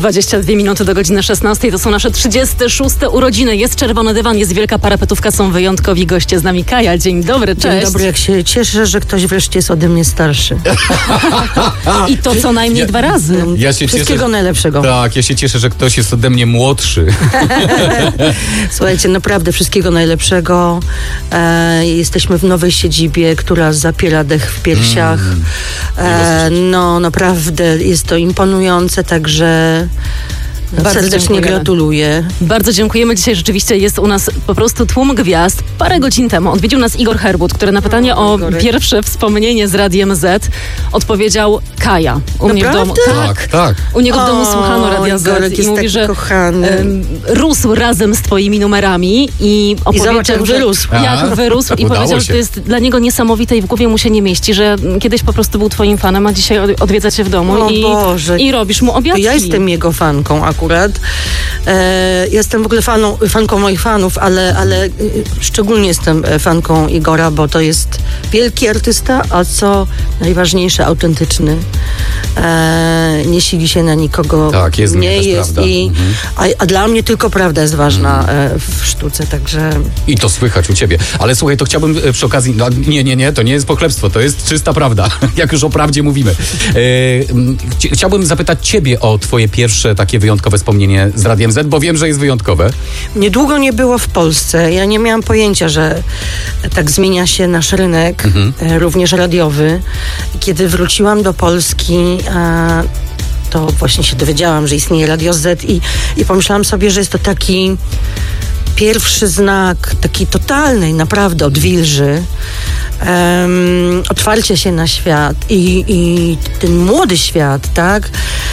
22 minuty do godziny 16. To są nasze 36. urodziny. Jest czerwony dywan, jest wielka parapetówka, są wyjątkowi goście. Z nami Kaja. Dzień dobry, cześć. Dzień dobry, jak się cieszę, że ktoś wreszcie jest ode mnie starszy. I to co najmniej 2 razy. Ja się Wszystkiego cieszę, najlepszego. Tak, ja się cieszę, że ktoś jest ode mnie młodszy. Słuchajcie, naprawdę wszystkiego najlepszego. Jesteśmy w nowej siedzibie, która zapiera dech w piersiach. No naprawdę jest to imponujące, także Bardzo serdecznie dziękujemy. gratuluję. Bardzo dziękujemy. Dzisiaj rzeczywiście jest u nas po prostu tłum gwiazd. Parę godzin temu odwiedził nas Igor Herbut, który na pytanie o Igorek. pierwsze wspomnienie z Radiem Z odpowiedział Kaja. U mnie w domu. Naprawdę? Tak. U niego w domu słuchano Radia Igorek Z i jest mówi, taki że kochany. rósł razem z twoimi numerami i opowiedział, zobacz, jak że wyrósł. Jak wyrósł i Udało powiedział, że się. to jest dla niego niesamowite i w głowie mu się nie mieści, że kiedyś po prostu był twoim fanem, a dzisiaj odwiedza cię w domu O Boże. i robisz mu To obiadki. ja jestem jego fanką akurat. Jestem w ogóle fanką moich fanów, ale szczególnie jestem fanką Igora, bo to jest wielki artysta, a co najważniejsze, autentyczny. Nie sili się na nikogo. Tak, jest nie też jest. prawda. A dla mnie tylko prawda jest ważna w sztuce, także... I to słychać u ciebie. Ale słuchaj, to chciałbym przy okazji... No, nie, to nie jest pochlebstwo, to jest czysta prawda. Jak już o prawdzie mówimy. Chciałbym zapytać ciebie o twoje pierwsze takie wyjątkowe wspomnienie z Radiem Z, bo wiem, że jest wyjątkowe. Niedługo nie było w Polsce. Ja nie miałam pojęcia, że tak zmienia się nasz rynek, również radiowy. Kiedy wróciłam do Polski, to właśnie się dowiedziałam, że istnieje Radio Z i pomyślałam sobie, że jest to taki pierwszy znak, taki totalnej naprawdę odwilży, otwarcie się na świat i ten młody świat, tak?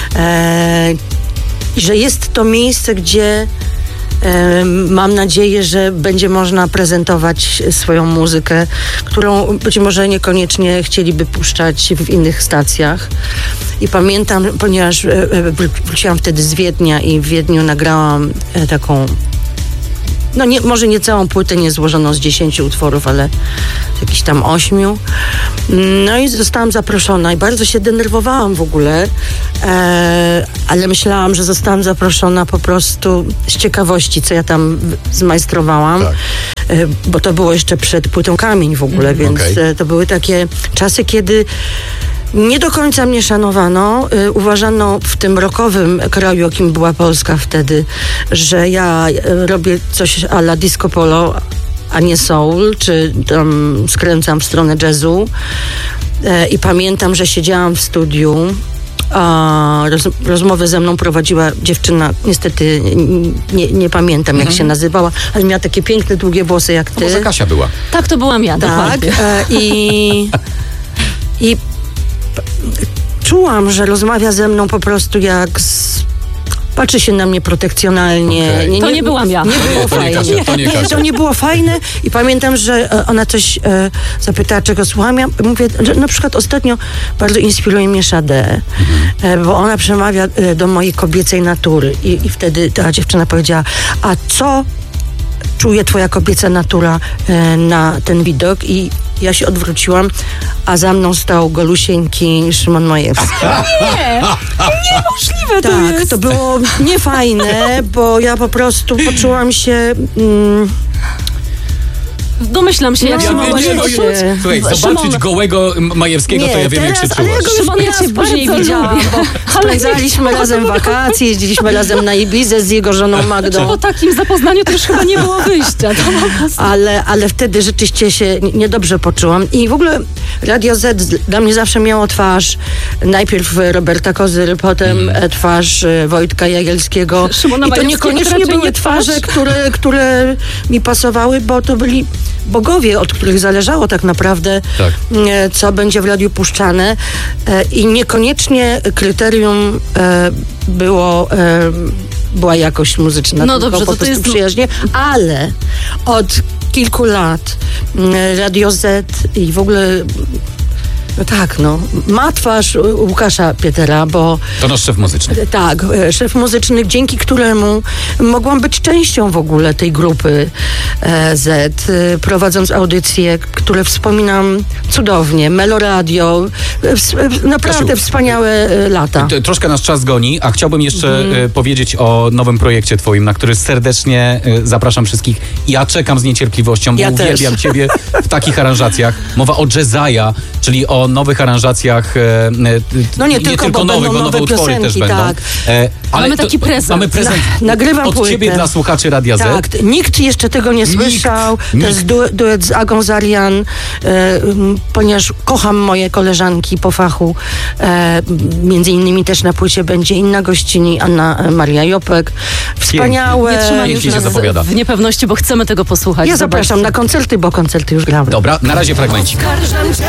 Że jest to miejsce, gdzie mam nadzieję, że będzie można prezentować swoją muzykę, którą być może niekoniecznie chcieliby puszczać w innych stacjach. I pamiętam, ponieważ wróciłam wtedy z Wiednia i w Wiedniu nagrałam taką, no może nie całą płytę, nie złożoną z 10 utworów, ale jakiś tam 8. No i zostałam zaproszona i bardzo się denerwowałam w ogóle, ale myślałam, że zostałam zaproszona po prostu z ciekawości, co ja tam zmajstrowałam. Tak. Bo to było jeszcze przed płytą Kamień w ogóle, więc to były takie czasy, kiedy nie do końca mnie szanowano. Uważano w tym rockowym kraju, jakim była Polska wtedy, że ja robię coś a la disco polo, a nie soul, czy tam skręcam w stronę jazzu. I pamiętam, że siedziałam w studiu. Rozmowę ze mną prowadziła dziewczyna, niestety nie pamiętam jak się nazywała, ale miała takie piękne, długie włosy jak ty. Może Kasia była. Tak, to byłam ja, Tak, dokładnie. i czułam, że rozmawia ze mną po prostu patrzy się na mnie protekcjonalnie. Okej. To nie byłam ja. Nie było To nie fajnie. Kasia, to nie Kasia. To nie było fajne i pamiętam, że ona coś zapytała, czego słucham. Ja mówię, że na przykład ostatnio bardzo inspiruje mnie Sade, bo ona przemawia do mojej kobiecej natury i wtedy ta dziewczyna powiedziała, a co czuje twoja kobieca natura na ten widok? I ja się odwróciłam, a za mną stał golusieńki Szymon Majewski. Niemożliwe to Tak, jest. to było niefajne, bo ja po prostu poczułam się... Domyślam się, jak No, się ja mogłaś wiem, poczuć. Słuchaj, zobaczyć gołego Majewskiego, to ja wiem, jak się ale ja czułaś. go Szymon, już ja raz cię później bardzo widziałam, lubię. bo spędzaliśmy razem wakacje, jeździliśmy razem na Ibizę z jego żoną Po Magdą. takim zapoznaniu to już chyba nie było wyjścia. To po prostu... Ale wtedy rzeczywiście się niedobrze poczułam. I w ogóle Radio Z dla mnie zawsze miało twarz najpierw Roberta Kozyry, potem twarz Wojtka Jagielskiego. Szymona I to Majewskiego niekoniecznie raczej były nie twarz. twarze, które mi pasowały, bo to byli bogowie, od których zależało tak naprawdę, Tak. co będzie w radiu puszczane. I niekoniecznie kryterium była jakość muzyczna, No tylko dobrze, po to prostu jest... przyjaźnie, ale od kilku lat Radio Z i w ogóle Tak, no. Ma twarz Łukasza Pietera, bo To nasz szef muzyczny. tak, szef muzyczny, dzięki któremu mogłam być częścią w ogóle tej grupy Z, prowadząc audycje, które wspominam cudownie. Meloradio, naprawdę Kasiu, wspaniałe lata. Troszkę nasz czas goni, a chciałbym jeszcze powiedzieć o nowym projekcie twoim, na który serdecznie zapraszam wszystkich. Ja czekam z niecierpliwością, bo Ja też. uwielbiam ciebie w takich aranżacjach. Mowa o Jazzaja, czyli o nowych aranżacjach. No nie tylko, bo nowych, będą bo nowe nowe utwory też piosenki, będą. tak. Ale Mamy taki prezent. Mamy prezent Nagrywam od płytę. ciebie dla słuchaczy Radia Z. Tak, nikt jeszcze tego nie słyszał. To jest duet z Agą Zarian, ponieważ kocham moje koleżanki po fachu. Między innymi też na płycie będzie Inna Gościni, Anna Maria Jopek. Wspaniałe. Nie trzymaj już Pięknie się nas zapowiada. w niepewności, bo chcemy tego posłuchać. Ja zapraszam Zobaczcie. na koncerty, bo koncerty już grałem. Dobra, na razie fragmencik. Oskarżam cię